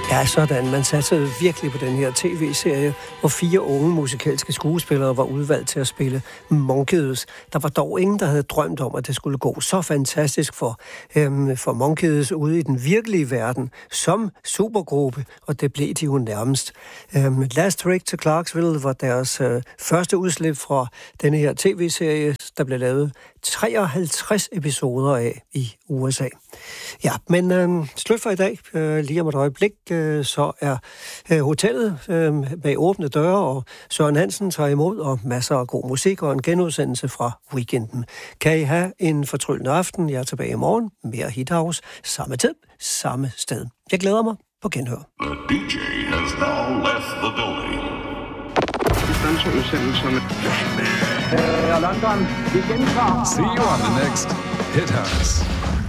Ja, sådan. Man satte virkelig på den her tv-serie, hvor 4 unge musikalske skuespillere var udvalgt til at spille Monkees. Der var dog ingen, der havde drømt om, at det skulle gå så fantastisk for Monkees ude i den virkelige verden som supergruppe, og det blev de jo nærmest. Last Trip to Clarksville var deres første udslip fra denne her tv-serie, der blev lavet 53 episoder af i USA. Ja, men slut for i dag. Lige om et øjeblik, så er hotellet bag åbne døre, og Søren Hansen tager imod, og masser af god musik og en genudsendelse fra weekenden. Kan I have en fortryllende aften? Jeg er tilbage i morgen. Mere Hit House. Samme tid, samme sted. Jeg glæder mig på genhør. The DJ has now left the building. London, vi gentager. See you on the next Hit House.